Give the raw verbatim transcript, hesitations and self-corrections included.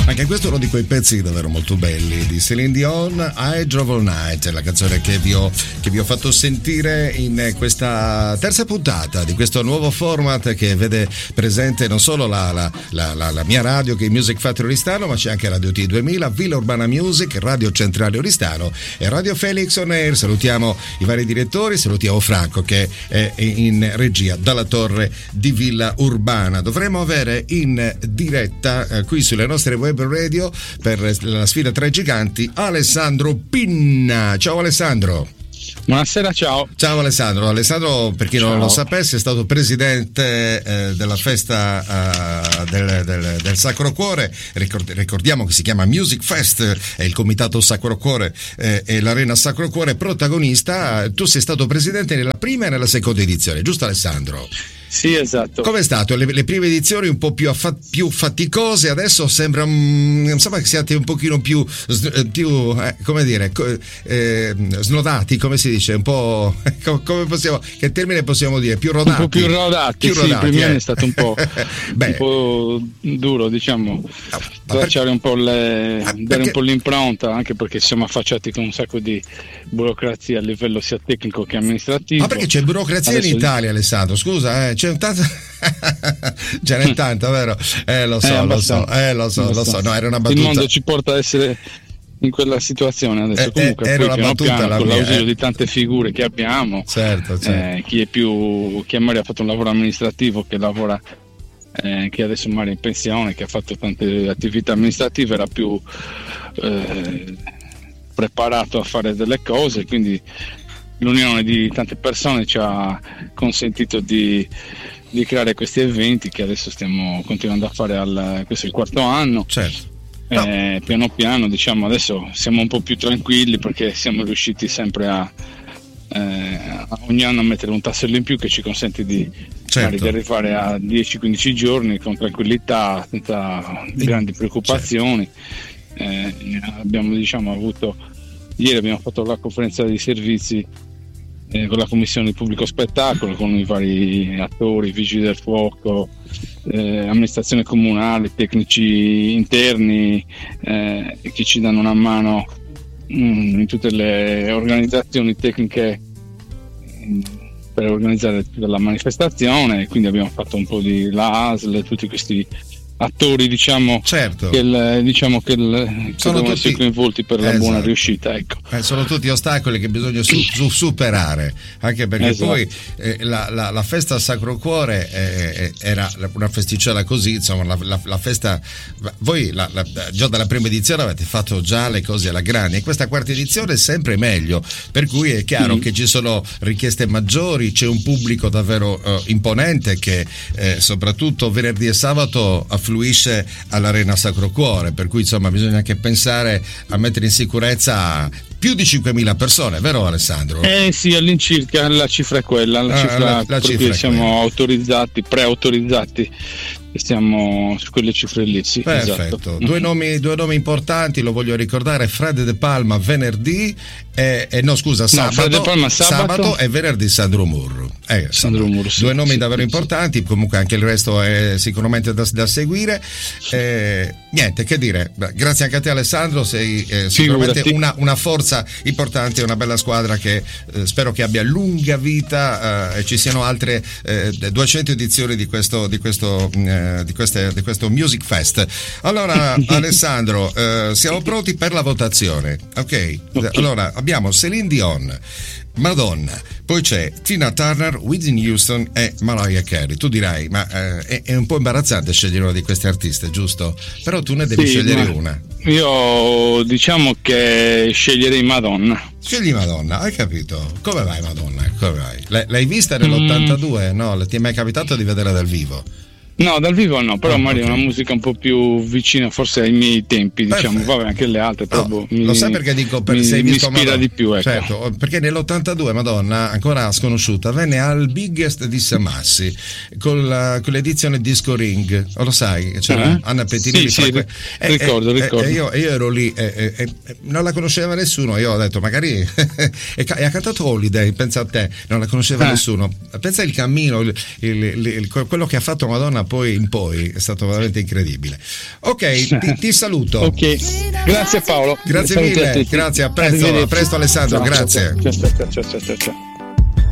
Anche questo è uno di quei pezzi davvero molto belli di Celine Dion, I Drove All Night, la canzone che vi ho, che vi ho fatto sentire in questa terza puntata di questo nuovo format che vede presente non solo la, la, la, la, la mia radio che è Music Factory Oristano, ma c'è anche Radio T duemila, Villa Urbana Music, Radio Centrale Oristano e Radio Felix On Air. Salutiamo i vari direttori, salutiamo Franco che è in regia dalla torre di Villa Urbana. Dovremmo avere in diretta eh, qui sulle nostre web radio per la sfida tra i giganti Alessandro Pinna. Ciao Alessandro. Buonasera, ciao. Ciao Alessandro. Alessandro, per chi ciao. non lo sapesse, è stato presidente eh, della festa eh, del, del, del Sacro Cuore. Ricord- ricordiamo che si chiama Music Fest, è il comitato Sacro Cuore eh, e l'Arena Sacro Cuore protagonista. Tu sei stato presidente nella prima e nella seconda edizione, giusto Alessandro? Sì, esatto. Com'è stato? Le, le prime edizioni un po' più, affa- più faticose, adesso sembra um, sembra che siate un pochino più, più eh, come dire, eh, snodati, come si dice, un po' come possiamo, che termine possiamo dire? Più rodati. Un po' più rodati, più sì, rodati, il primo eh. anno è stato un po', un po' duro, diciamo, lasciare un po' le, ah, dare un po' l'impronta, anche perché siamo affacciati con un sacco di burocrazia a livello sia tecnico che amministrativo. Ma perché c'è burocrazia adesso in Italia, Alessandro? Scusa, eh. C'è un tanto ce n'è tanta, vero? Eh lo so, eh, lo so, eh lo so, lo so. No, era una battuta. Il mondo ci porta a essere in quella situazione adesso. Eh, Comunque era poi una piano battuta piano, la con mia, l'ausilio eh. di tante figure che abbiamo. Certo, certo. Eh, chi è più chi magari ha fatto un lavoro amministrativo, che lavora eh, che adesso magari è in pensione, che ha fatto tante attività amministrative, era più eh, preparato a fare delle cose, quindi l'unione di tante persone ci ha consentito di, di creare questi eventi che adesso stiamo continuando a fare al, questo è il quarto anno. Certo. No. Eh, piano piano, diciamo, adesso siamo un po' più tranquilli perché siamo riusciti sempre a, eh, ogni anno a mettere un tassello in più che ci consente di, certo. di arrivare a dieci quindici giorni con tranquillità, senza grandi preoccupazioni. Certo. Eh, abbiamo diciamo avuto ieri abbiamo fatto la conferenza di servizi eh, con la commissione di pubblico spettacolo, con i vari attori, vigili del fuoco, eh, amministrazione comunale, tecnici interni eh, che ci danno una mano mh, in tutte le organizzazioni tecniche mh, per organizzare la manifestazione. Quindi abbiamo fatto un po' di la A S L, tutti questi attori, diciamo, certo. che, il, diciamo che, il, che devono essere coinvolti per la esatto. buona riuscita, ecco. Eh, sono tutti ostacoli che bisogna su, su, superare, anche perché esatto. poi eh, la, la, la festa al Sacro Cuore eh, era una festicella così, insomma, la, la, la festa, voi la, la, già dalla prima edizione avete fatto già le cose alla grande, e questa quarta edizione è sempre meglio, per cui è chiaro mm. che ci sono richieste maggiori, c'è un pubblico davvero eh, imponente che eh, soprattutto venerdì e sabato affluisce all'Arena Sacro Cuore, per cui insomma bisogna anche pensare a mettere in sicurezza più di cinquemila persone, vero Alessandro? Eh sì, all'incirca la cifra è quella, la ah, cifra la, la cifra siamo quella. autorizzati, preautorizzati, stiamo su quelle cifre lì, sì. Perfetto. Esatto. Due nomi, due nomi importanti, lo voglio ricordare: Fred De Palma venerdì e, e no scusa sabato, no, Fred De Palma sabato. sabato e venerdì Sandro Murro. Eh, Sandro Murro sì, due nomi sì, davvero sì, importanti, comunque anche il resto è sicuramente da, da seguire. Eh, niente che dire, grazie anche a te Alessandro, sei eh, sicuramente una, una forza importante, una bella squadra che eh, spero che abbia lunga vita eh, e ci siano altre eh, duecento edizioni di questo di questo eh, di queste di questo Music Fest. Allora Alessandro, eh, siamo pronti per la votazione, ok? okay. Allora abbiamo Celine Dion, Madonna, poi c'è Tina Turner, Whitney Houston e Mariah Carey. Tu dirai, ma eh, è, è un po' imbarazzante scegliere una di queste artiste, giusto? Però tu ne devi sì, scegliere una. Io diciamo che sceglierei Madonna. Scegli Madonna, hai capito? Come vai Madonna? Come vai? L'hai, l'hai vista nell'ottantadue? Mm. No, ti è mai capitato di vederla dal vivo? No, dal vivo no, però oh, magari okay. una musica un po' più vicina forse ai miei tempi, diciamo. Perfetto. Vabbè, anche le altre, però no, mi, lo sai perché dico per mi, sei mi visto ispira Madonna? Di più, ecco. Certo, perché nell'ottantadue Madonna, ancora sconosciuta, venne al Biggest di Samassi con, la, con l'edizione Disco Ring, lo sai, c'era uh-huh. Anna Pettinelli. Sì, sì, que- e, ricordo, e, ricordo. E io, io ero lì e, e, e non la conosceva nessuno, io ho detto magari e, e ha cantato Holiday, pensa a te, non la conosceva eh. nessuno, pensa il cammino, il, il, il, il, quello che ha fatto Madonna poi in poi è stato veramente incredibile. Ok, ti, ti saluto. Ok, grazie Paolo. Grazie mille, grazie, a presto, a presto Alessandro, ciao, grazie. Ciao, ciao, ciao, ciao, ciao, ciao.